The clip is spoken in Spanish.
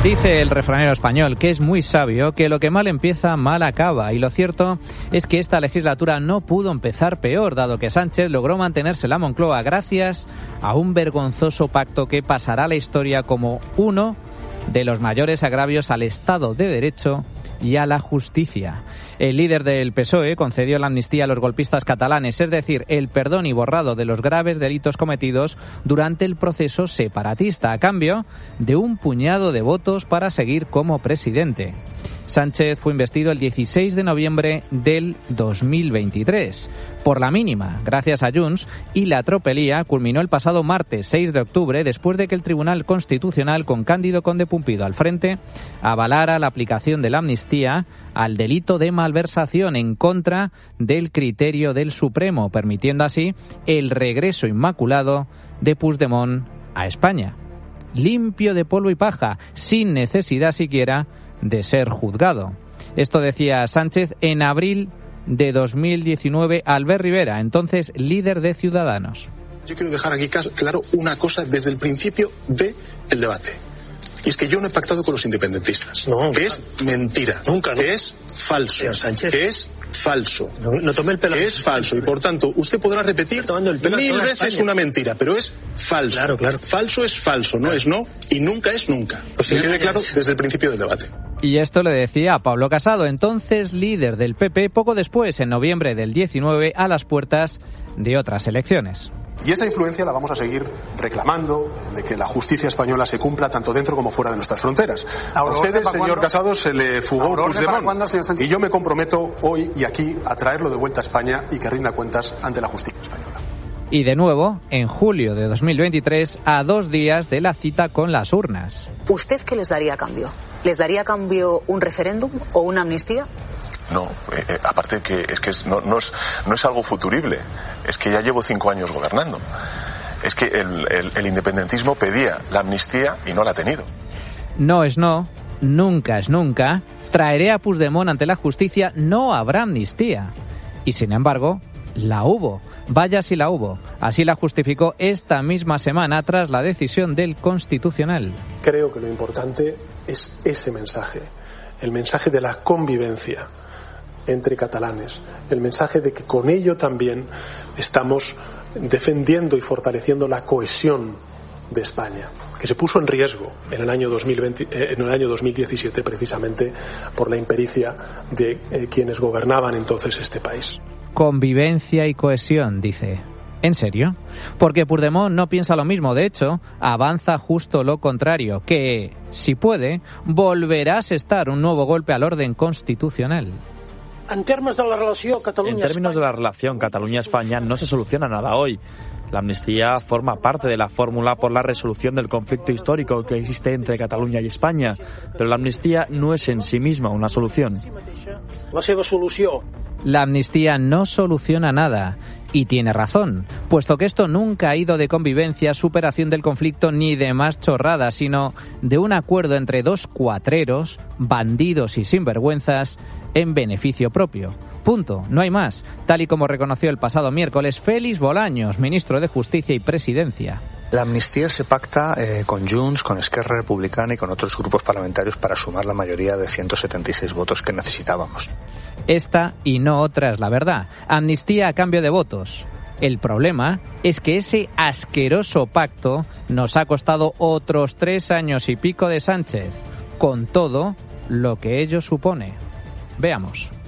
Dice el refranero español, que es muy sabio, que lo que mal empieza, mal acaba. Y lo cierto es que esta legislatura no pudo empezar peor, dado que Sánchez logró mantenerse en la Moncloa gracias a un vergonzoso pacto que pasará a la historia como uno de los mayores agravios al Estado de Derecho y a la justicia. El líder del PSOE concedió la amnistía a los golpistas catalanes, es decir, el perdón y borrado de los graves delitos cometidos durante el proceso separatista, a cambio de un puñado de votos para seguir como presidente. Sánchez fue investido el 16 de noviembre del 2023. Por la mínima, gracias a Junts, y la tropelía culminó el pasado martes 6 de octubre después de que el Tribunal Constitucional, con Cándido Conde Pumpido al frente, avalara la aplicación de la amnistía al delito de malversación en contra del criterio del Supremo, permitiendo así el regreso inmaculado de Puigdemont a España, limpio de polvo y paja, sin necesidad siquiera de ser juzgado. Esto decía Sánchez en abril de 2019 a Albert Rivera, entonces líder de Ciudadanos. Yo quiero dejar aquí claro una cosa desde el principio del debate. Y es que yo no he pactado con los independentistas. No, que es mentira. Nunca. Que es falso. Que es falso. No tome el pelo. Que es falso. Y por tanto, usted podrá repetir 1000 veces una mentira, pero es falso. Claro. Falso es falso, no es no y nunca es nunca. Que quede claro desde el principio del debate. Y esto le decía a Pablo Casado, entonces líder del PP, poco después, en noviembre del 19, a las puertas de otras elecciones. Y esa influencia la vamos a seguir reclamando, de que la justicia española se cumpla tanto dentro como fuera de nuestras fronteras. A ustedes, señor Casado, se le fugó Puigdemont. Y yo me comprometo hoy y aquí a traerlo de vuelta a España y que rinda cuentas ante la justicia española. Y de nuevo, en julio de 2023, a 2 días de la cita con las urnas. ¿Usted qué les daría a cambio? ¿Les daría a cambio un referéndum o una amnistía? No, aparte que no es algo futurible, es que ya llevo 5 años gobernando. Es que el independentismo pedía la amnistía y no la ha tenido. No es no, nunca es nunca. Traeré a Puigdemont ante la justicia, no habrá amnistía. Y sin embargo, la hubo. Vaya si la hubo. Así la justificó esta misma semana tras la decisión del Constitucional. Creo que lo importante es ese mensaje, el mensaje de la convivencia entre catalanes, el mensaje de que con ello también estamos defendiendo y fortaleciendo la cohesión de España, que se puso en riesgo en el año 2017 precisamente por la impericia de quienes gobernaban entonces este país. Convivencia y cohesión, dice. ¿En serio? Porque Puigdemont no piensa lo mismo. De hecho, avanza justo lo contrario, que, si puede, volverá a asestar un nuevo golpe al orden constitucional. En términos de la relación Cataluña-España no se soluciona nada hoy. La amnistía forma parte de la fórmula por la resolución del conflicto histórico que existe entre Cataluña y España, pero la amnistía no es en sí misma una solución. La amnistía no soluciona nada. Y tiene razón, puesto que esto nunca ha ido de convivencia, superación del conflicto ni de más chorradas, sino de un acuerdo entre dos cuatreros, bandidos y sinvergüenzas, en beneficio propio. Punto, no hay más, tal y como reconoció el pasado miércoles Félix Bolaños, ministro de Justicia y Presidencia. La amnistía se pacta con Junts, con Esquerra Republicana y con otros grupos parlamentarios para sumar la mayoría de 176 votos que necesitábamos. Esta y no otra es la verdad. Amnistía a cambio de votos. El problema es que ese asqueroso pacto nos ha costado otros 3 años y pico de Sánchez, con todo lo que ello supone. Veamos.